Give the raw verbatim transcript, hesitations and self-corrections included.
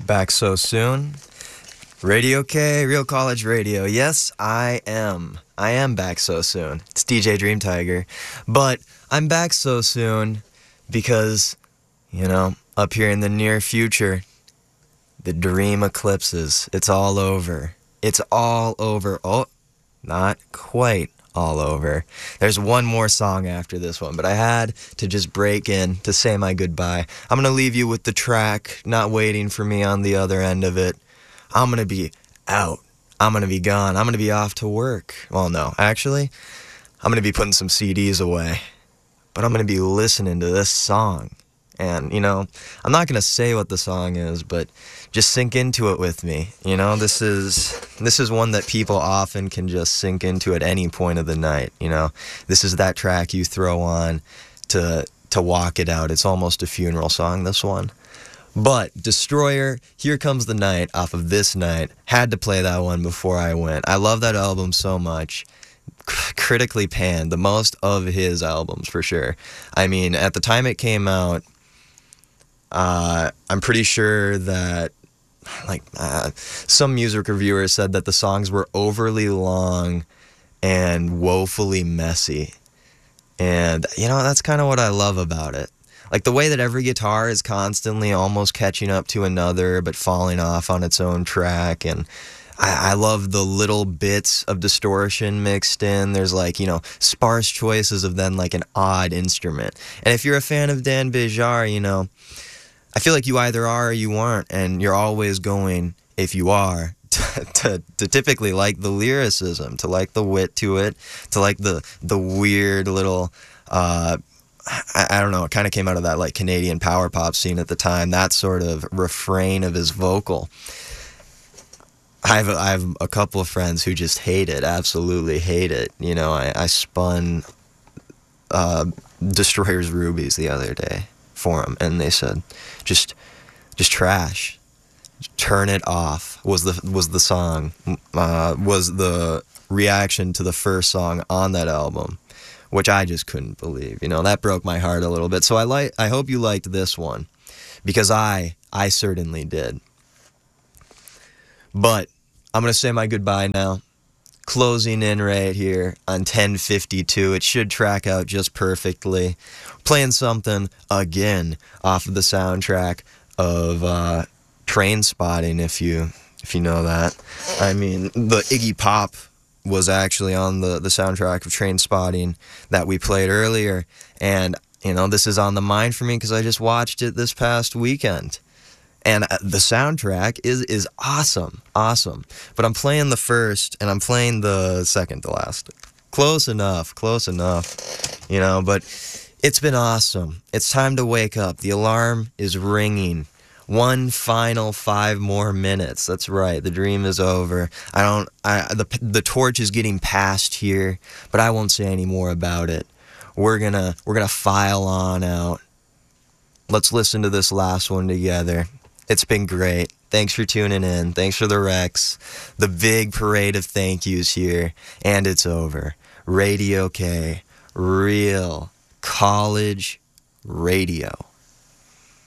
Back so soon? Radio K, Real College Radio. Yes, I am. I am back so soon. It's D J Dream Tiger. But I'm back so soon because, you know, up here in the near future, the dream eclipses. It's all over. It's all over. Oh, not quite all over. There's one more song after this one, but I had to just break in to say my goodbye. I'm going to leave you with the track, not waiting for me on the other end of it. I'm going to be out. I'm going to be gone. I'm going to be off to work. Well, no, actually, I'm going to be putting some C Ds away, but I'm going to be listening to this song. And, you know, I'm not going to say what the song is, but just sink into it with me. You know, this is this is one that people often can just sink into at any point of the night. You know, this is that track you throw on to to walk it out. It's almost a funeral song, this one. But Destroyer, Here Comes the Night, off of This Night, had to play that one before I went. I love that album so much. Critically panned, the most of his albums for sure. I mean, at the time it came out, Uh, I'm pretty sure that, like, uh, some music reviewers said that the songs were overly long and woefully messy. And, you know, that's kind of what I love about it. Like, the way that every guitar is constantly almost catching up to another, but falling off on its own track. And I, I love the little bits of distortion mixed in. There's, like, you know, sparse choices of then, like, an odd instrument. And if you're a fan of Dan Bejar, you know, I feel like you either are or you aren't, and you're always going, if you are, to, to, to typically like the lyricism, to like the wit to it, to like the the weird little, uh, I, I don't know, it kind of came out of that like Canadian power pop scene at the time, that sort of refrain of his vocal. I have, a, I have a couple of friends who just hate it, absolutely hate it. You know, I, I spun uh, Destroyer's Rubies the other day for them, and they said, just just trash, turn it off, was the was the song, uh, was the reaction to the first song on that album, which I just couldn't believe. You know, that broke my heart a little bit. So I like I hope you liked this one, because I I certainly did. But I'm gonna say my goodbye now. Closing in right here on ten fifty-two. It should track out just perfectly. Playing something again off of the soundtrack of uh, Trainspotting, if you if you know that. I mean, the Iggy Pop was actually on the, the soundtrack of Trainspotting that we played earlier. And, you know, this is on the mind for me because I just watched it this past weekend. And the soundtrack is is awesome, awesome. But I'm playing the first, and I'm playing the second to last. Close enough, close enough, you know, but it's been awesome. It's time to wake up. The alarm is ringing. One final five more minutes. That's right, the dream is over. I don't, I, the, the torch is getting passed here, but I won't say any more about it. We're gonna, we're gonna file on out. Let's listen to this last one together. It's been great. Thanks for tuning in. Thanks for the Rex. The big parade of thank yous here. And it's over. Radio K. Real College Radio.